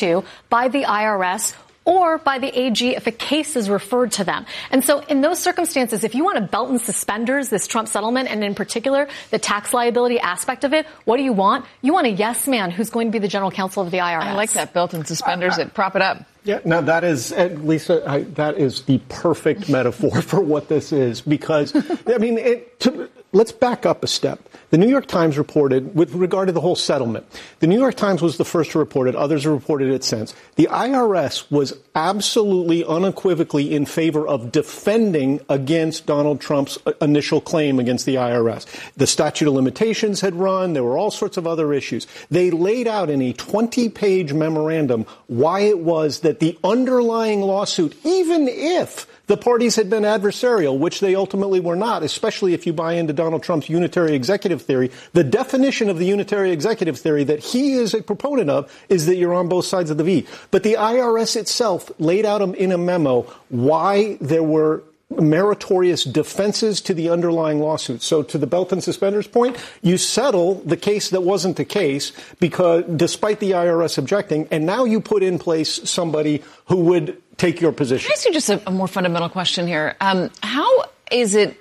to by the IRS or by the AG if a case is referred to them. And so in those circumstances, if you want to belt and suspenders this Trump settlement, and in particular the tax liability aspect of it, what do you want? You want a yes man who's going to be the general counsel of the IRS. I like that, belt and suspenders. Prop it up. Yeah, now that is, Lisa, that is the perfect metaphor for what this is, because, I mean, let's back up a step. The New York Times reported, with regard to the whole settlement, the New York Times was the first to report it. Others have reported it since. The IRS was absolutely unequivocally in favor of defending against Donald Trump's initial claim against the IRS. The statute of limitations had run. There were all sorts of other issues. They laid out in a 20-page memorandum why it was that the underlying lawsuit, even if the parties had been adversarial, which they ultimately were not, especially if you buy into Donald Trump's unitary executive theory. The definition of the unitary executive theory that he is a proponent of is that you're on both sides of the V. But the IRS itself laid out in a memo why there were meritorious defenses to the underlying lawsuit. So to the belt and suspenders point, you settle the case that wasn't the case because despite the IRS objecting, and now you put in place somebody who would take your position. Can I ask you just a more fundamental question here? How is it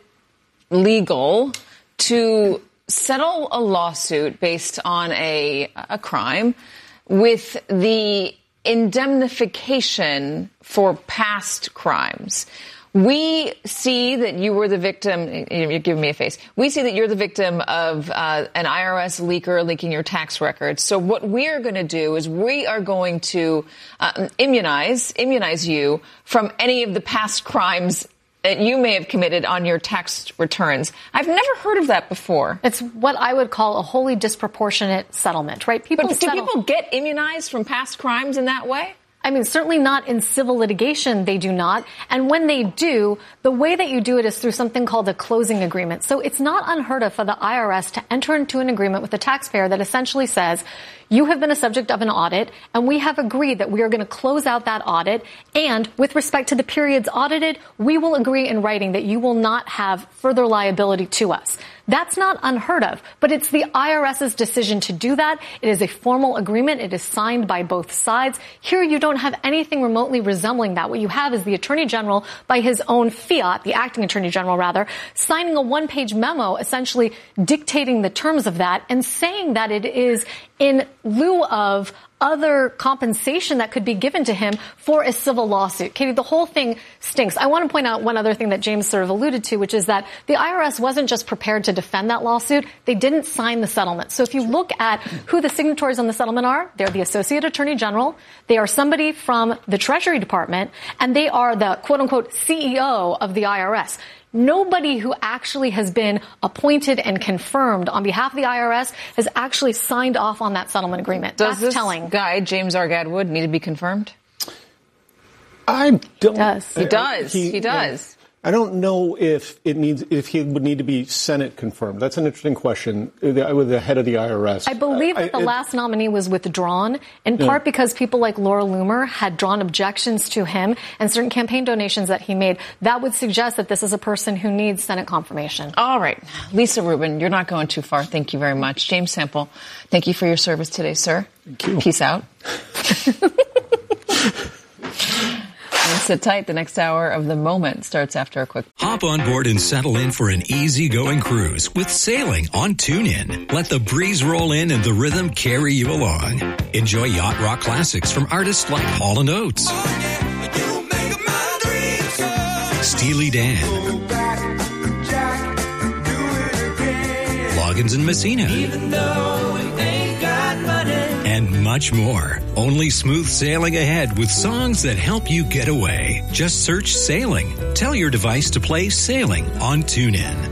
legal to settle a lawsuit based on a crime with the indemnification for past crimes? We see that you were the victim. You're giving me a face. We see that you're the victim of an IRS leaker leaking your tax records. So what we're going to do is we are going to immunize you from any of the past crimes that you may have committed on your tax returns. I've never heard of that before. It's what I would call a wholly disproportionate settlement, right? But do people get immunized from past crimes in that way? I mean, certainly not in civil litigation, they do not. And when they do, the way that you do it is through something called a closing agreement. So it's not unheard of for the IRS to enter into an agreement with the taxpayer that essentially says, you have been a subject of an audit, and we have agreed that we are going to close out that audit. And with respect to the periods audited, we will agree in writing that you will not have further liability to us. That's not unheard of, but it's the IRS's decision to do that. It is a formal agreement. It is signed by both sides. Here you don't have anything remotely resembling that. What you have is the Attorney General, by his own fiat, the acting Attorney General rather, signing a one-page memo essentially dictating the terms of that and saying that it is in lieu of other compensation that could be given to him for a civil lawsuit. Katie, the whole thing stinks. I want to point out one other thing that James sort of alluded to, which is that the IRS wasn't just prepared to defend that lawsuit. They didn't sign the settlement. So if you look at who the signatories on the settlement are, they're the Associate Attorney General. They are somebody from the Treasury Department, and they are the quote-unquote CEO of the IRS. Nobody who actually has been appointed and confirmed on behalf of the IRS has actually signed off on that settlement agreement. Does That's telling. This guy, James R. Gadwood, need to be confirmed? I don't. He does. He does. I don't know if he would need to be Senate confirmed. That's an interesting question with the head of the IRS. I believe that the last nominee was withdrawn, in part because people like Laura Loomer had drawn objections to him and certain campaign donations that he made. That would suggest that this is a person who needs Senate confirmation. All right. Lisa Rubin, you're not going too far. Thank you very much. James Sample, thank you for your service today, sir. Thank you. Peace out. And sit tight. The next hour of The Moment starts after a quick... Hop on board and settle in for an easygoing cruise with sailing on TuneIn. Let the breeze roll in and the rhythm carry you along. Enjoy yacht rock classics from artists like Hall & Oates, Steely Dan, Loggins and Messina, and much more. Only smooth sailing ahead with songs that help you get away. Just search Sailing. Tell your device to play Sailing on TuneIn.